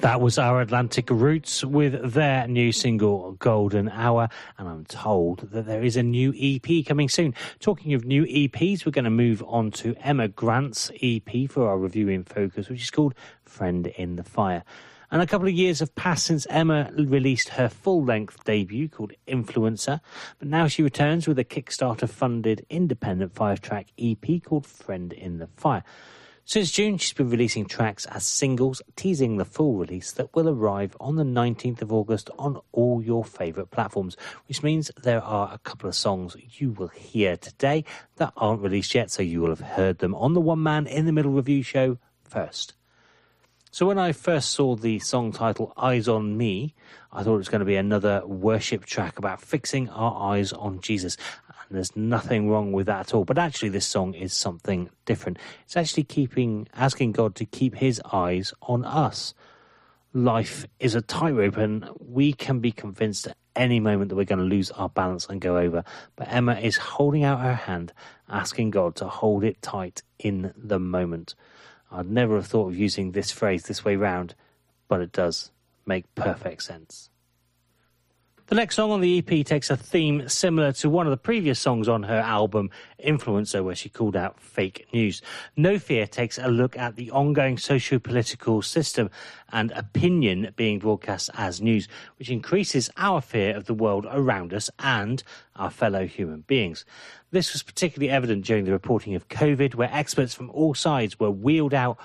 That was Our Atlantic Roots with their new single, Golden Hour, and I'm told that there is a new EP coming soon. Talking of new EPs, we're going to move on to Emma Grant's EP for our review in focus, which is called Friend in the Fire. And a couple of years have passed since Emma released her full-length debut called Influencer, but now she returns with a Kickstarter-funded independent 5-track EP called Friend in the Fire. Since June, she's been releasing tracks as singles, teasing the full release that will arrive on the 19th of August on all your favourite platforms, which means there are a couple of songs you will hear today that aren't released yet, so you will have heard them on the One Man in the Middle review show first. So when I first saw the song title Eyes on Me, I thought it was going to be another worship track about fixing our eyes on Jesus. And there's nothing wrong with that at all. But actually this song is something different. It's actually asking God to keep his eyes on us. Life is a tightrope and we can be convinced at any moment that we're going to lose our balance and go over. But Emma is holding out her hand, asking God to hold it tight in the moment. I'd never have thought of using this phrase this way round, but it does make perfect sense. The next song on the EP takes a theme similar to one of the previous songs on her album, Influencer, where she called out fake news. No Fear takes a look at the ongoing socio-political system and opinion being broadcast as news, which increases our fear of the world around us and our fellow human beings. This was particularly evident during the reporting of COVID, where experts from all sides were wheeled out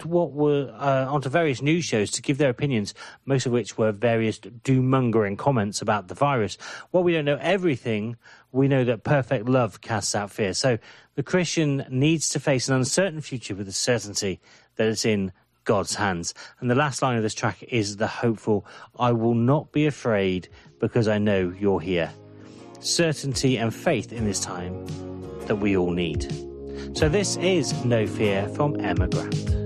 onto various news shows to give their opinions, most of which were various doom-mongering comments about the virus. While we don't know everything, we know that perfect love casts out fear. So the Christian needs to face an uncertain future with the certainty that it's in God's hands. And the last line of this track is the hopeful, I will not be afraid because I know you're here. Certainty and faith in this time that we all need. So this is No Fear from Emma Grant.